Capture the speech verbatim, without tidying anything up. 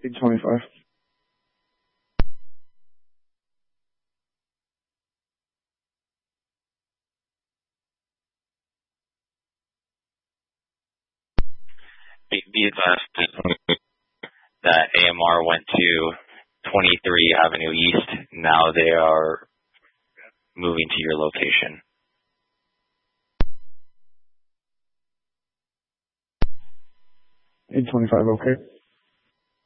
eight twenty-five. Be be advised that A M R went to twenty-three Avenue East. Now they are moving to your location. eight twenty-five, okay.